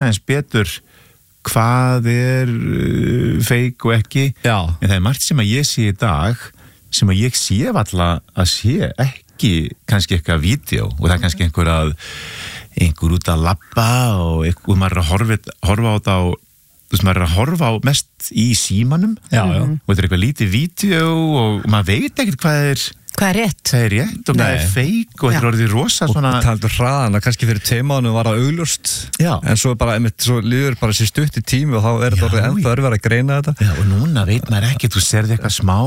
aðeins betur hvað fake og ekki. Já. En það margt sem að ég sé í dag sem að ég sé alla að sé ekki kannski eitthvað vídeo og það kannski einhver út að labba og maður að horfa á þetta á þú veist, maður að horfa á mest í símanum já. Og þetta eitthvað lítið vídeo og maður veit ekkert hvað er rétt og hvað er fake og þetta orðið rosa svona og taldur hraðan að kannski fyrir teimánu var það augljóst en svo bara, svo líður bara sér stutt í tími og þá þetta orðið ennþá örfið að greina þetta og núna veit maður ekki, þú serði eitthvað smá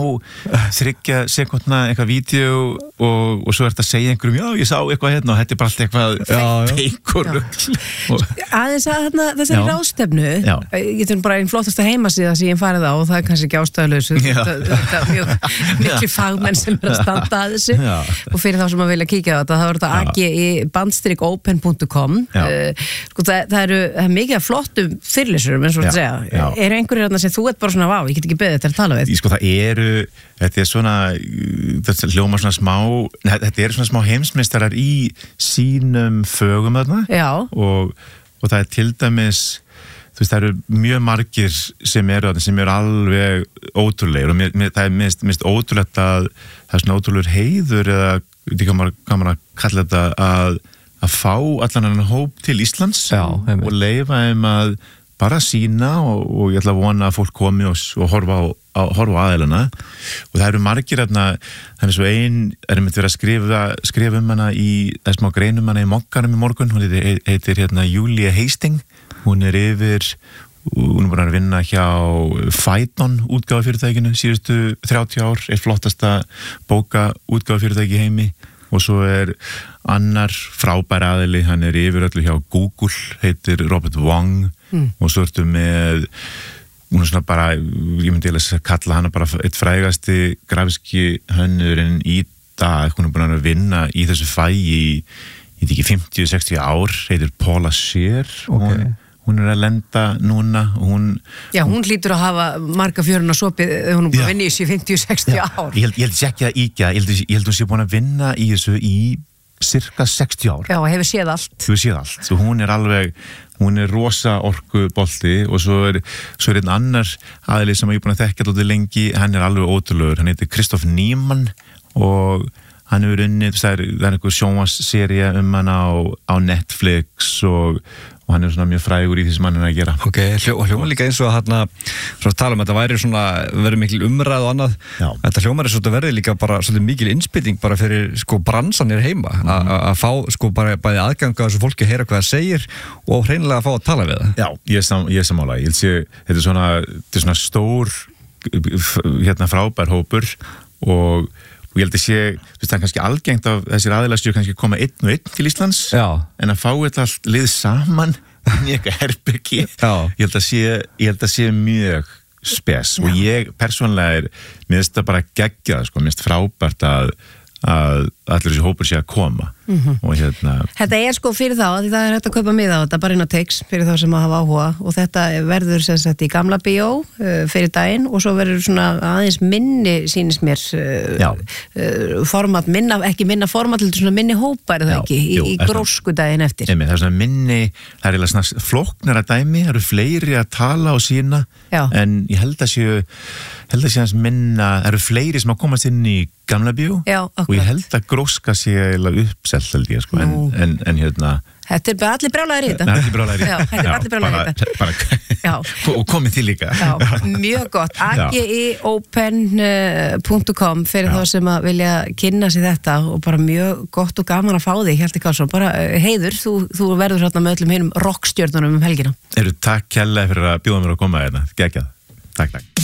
30 sekúndna eitthvað vídeo og svo að segja einhverjum, já ég sá eitthvað hérna og þetta bara allt eitthvað fake og rugl aðeins að þessari ráðstefnu ég þurfum bara einn flottasta heimasíða sem ég farið á og það kannski ekki ástæðuleysu þetta mjög miklu fagmenn sem að standa að þessu og fyrir þá sem að vilja kíkja á þetta þá er þetta agi-open.com það er mikið flottum fyrirlesurum eins og að segja eru einhverjir þarna sem þú ert bara svona ég get ekki beðið þetta að tala við sko það þetta svona þetta hljómar svona smá þetta eru svona smá heimsmeistarar í sínum fögum þarna og það er til dæmis þú veist, það eru mjög margir sem eru alveg ótrúlegir og það er mist ótrúlegt að það er svona ótrúlegur heiður eða hvað maður að kalla þetta að fá allan annan hóp til Íslands og leyfa þeim að bara sína og ég ætla að vona að fólk komi og horfa á aðeilana og það eru margir þannig svo einmitt verið að skrifa hana í smá greinum hana í Mokkanum í morgun, hún heitir Julia Hastings. Hún er búin að vinna hjá Phaidon útgáfufyrirtækinu síðustu 30 ár, flottasta bókaútgáfufyrirtæki í heimi og svo annar frábær aðili, hann yfir öllu hjá Google, heitir Robert Wong og svo ertu með hún svona bara, ég myndi að kalla hana bara eitt frægasti grafíski hönnurinn í dag, hún búin að vinna í þessu fagi í 50-60 ár, heitir Paula Scheer hún að lenda núna og hún hlýtur að hafa marga fjörun á sopið hún búin að vinna í þessu 50-60 ár ég held ekki að íkja, ég held hún sé búin að vinna í þessu í cirka 60 ár hefur séð allt svo hún er rosa orkubolti og svo einn annar aðili sem ég er búin að þekka alltaf lengi, hann er alveg ótrúlegur, hann heitir Christoph Niemann og hann hefur unnið, það er einhver sjónvarpssería hana á Netflix og hann er svona mjög frægur í því sem hann er að gera. Ok, og hljómar líka eins og svona tala þetta verður mikil umræð og annað. Þetta hljómar þetta verður líka bara svolítið mikil innspýting bara fyrir bransan heima að fá bara bæði aðgang að þessu fólki að heyra hvað það segir og hreinlega að fá að tala við það. Já, ég er sammála. Þetta er svona stór frábær hópur og ég held að það er kannski algengt að þessir aðilar séu kannski koma einn og einn til Íslands en að fá þetta allt lið saman í eitthvað herbyggi ég held að sé mjög spes og ég persónlega mér finnst það bara geggjað mér finnst frábært að allir þessi hópur sé að koma og Þetta fyrir þá að það er hægt að kaupa miða á þetta bara inn á Tix fyrir þá sem að hafa áhuga og þetta verður sem sagt í Gamla bíó fyrir daginn og svo verður svona aðeins minni sýnist mér format, ekki minna format heldur svona minni hópar eða ekki í grósku daginn eftir það er svona minni, það er eiginlega svona flóknara dæmi, það eru fleiri að tala og sína en ég held að séu hans minna, það eru fleiri sem að komast inn í Gamla bíó og ég held að gróska sé eiginlega uppselt held ég en Þetta bara allir brjálæðir í þetta. Þetta er allir brjálæðir í þetta. Og komið til líka. Mjög gott. agi-open.com fyrir þá sem að vilja kynna sér þetta og bara mjög gott og gaman að fá þig, Hjalti Karlsson. Bara heiður, þú verður hérna með öllum hinum rockstjörnunum helgina. Takk kærlega fyrir að bjóða mér að koma hérna. Geggjað. Takk.